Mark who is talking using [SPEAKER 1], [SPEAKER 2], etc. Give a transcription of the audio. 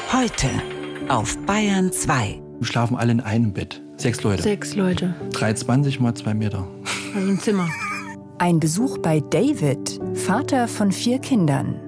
[SPEAKER 1] Heute auf Bayern 2.
[SPEAKER 2] Wir schlafen alle in einem Bett. 6 Leute.
[SPEAKER 3] 6 Leute.
[SPEAKER 2] 3,20 mal 2 Meter.
[SPEAKER 3] Also ein Zimmer.
[SPEAKER 4] Ein Besuch bei David, Vater von 4 Kindern.